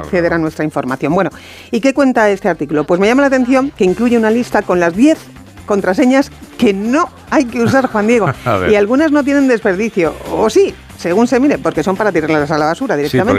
acceder a nuestra información. Bueno, ¿y qué cuenta este artículo? Pues me llama la atención que incluye una lista con las 10 contraseñas que no hay que usar, Juan Diego. Y algunas no tienen desperdicio, o sí, según se mire, porque son para tirarlas a la basura directamente.